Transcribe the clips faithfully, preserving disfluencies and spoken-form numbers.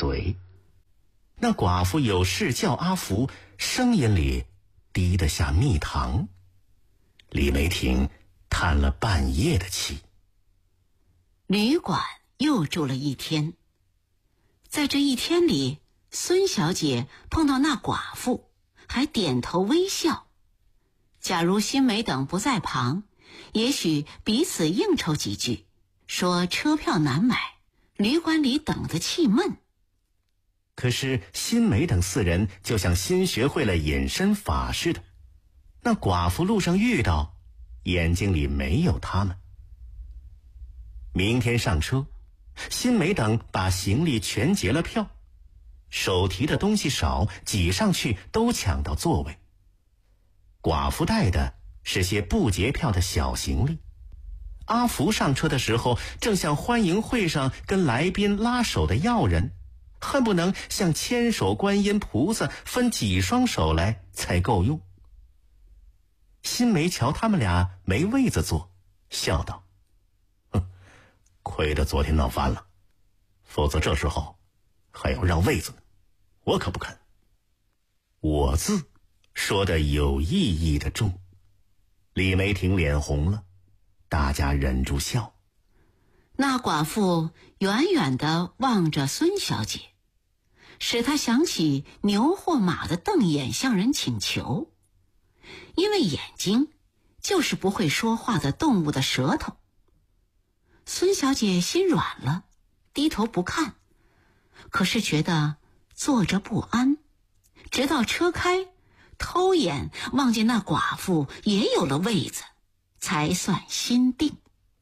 嘴。那寡妇有事叫阿福，声音里滴得下蜜糖。李梅婷叹了半夜的气。 旅馆又住了一天，在这一天里，孙小姐碰到那寡妇，还点头微笑。假如新梅等不在旁，也许彼此应酬几句，说车票难买，旅馆里等得气闷。 可是新梅等四人就像新学会了隐身法似的，那寡妇路上遇到，眼睛里没有他们。明天上车，新梅等把行李全结了票，手提的东西少，挤上去都抢到座位。寡妇带的是些不结票的小行李。阿福上车的时候，正像欢迎会上跟来宾拉手的要人，恨不能像千手观音菩萨分几双手来才够用。新梅瞧他们俩没位子坐，笑道：哼，亏得昨天闹翻了，否则这时候还要让位子呢，我可不肯。我字说得有意义的重。李梅婷脸红了，大家忍住笑。 那寡妇远远地望着孙小姐，使她想起牛或马的瞪眼向人请求。因为眼睛就是不会说话的动物的舌头。孙小姐心软了，低头不看，可是觉得坐着不安，直到车开，偷眼望见那寡妇也有了位子，才算心定。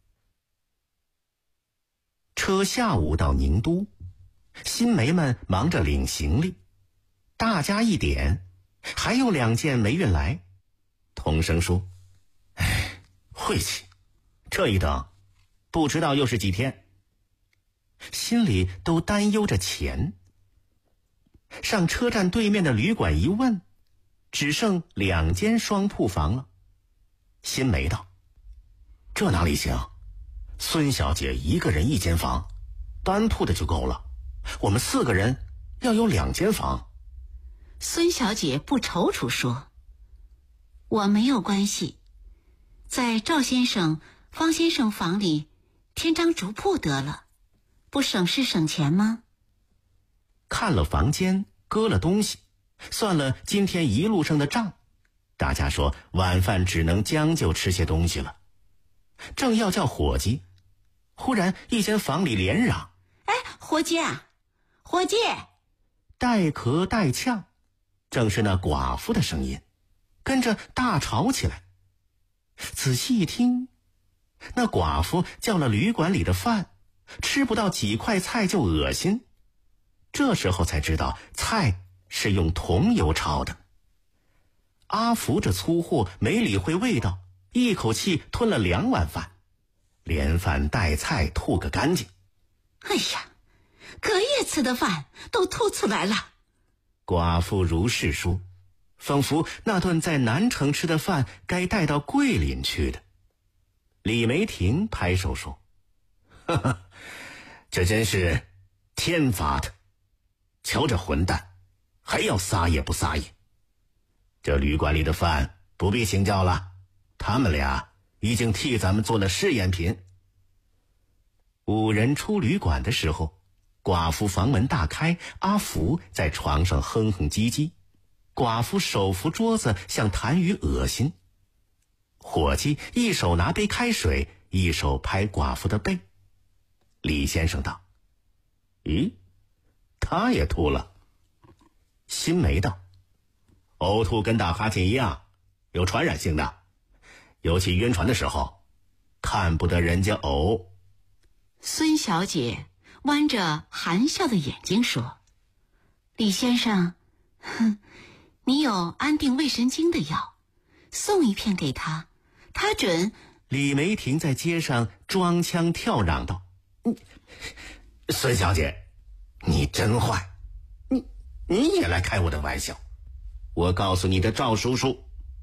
车下午到宁都，新梅们忙着领行李，大家一点，还有两件没运来。同声说：哎，晦气，这一等不知道又是几天。心里都担忧着钱。上车站对面的旅馆一问，只剩两间双铺房了。新梅道：这哪里行，孙小姐一个人一间房，单铺的就够了，我们四个人要有两间房。 孙小姐不踌躇说：我没有关系，在赵先生、方先生房里添张竹铺得了，不省事省钱吗？ 看了房间，搁了东西，算了今天一路上的账，大家说晚饭只能将就吃些东西了。正要叫伙计，忽然一间房里连嚷： 哎，伙计啊，伙计！ 带咳带呛，正是那寡妇的声音，跟着大吵起来。仔细一听，那寡妇叫了旅馆里的饭，吃不到几块菜就恶心。这时候才知道菜是用桐油炒的。阿福这粗货没理会味道，一口气吞了两碗饭，连饭带菜吐个干净。 哎呀，隔夜吃的饭都吐出来了。 寡妇如是说，仿佛那顿在南城吃的饭该带到桂林去的。李梅婷拍手说：哈哈，这真是天发的，瞧这混蛋还要撒野不撒野。这旅馆里的饭不必请教了，他们俩已经替咱们做了试验品。五人出旅馆的时候，寡妇房门大开，阿福在床上哼哼唧唧，寡妇手扶桌子像痰盂恶心。伙计一手拿杯开水，一手拍寡妇的背。李先生道：咦，他也吐了。新梅道：呕吐跟打哈欠一样，有传染性的，尤其晕船的时候，看不得人家呕。 孙小姐弯着含笑的眼睛说：李先生，哼，你有安定胃神经的药，送一片给他，他准。 李梅婷在街上装腔跳嚷道：孙小姐，你真坏，你你也来开我的玩笑。我告诉你的赵叔叔。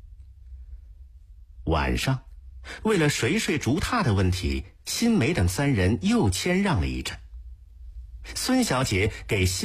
晚上为了谁睡竹榻的问题，新梅等三人又谦让了一阵。孙小姐给新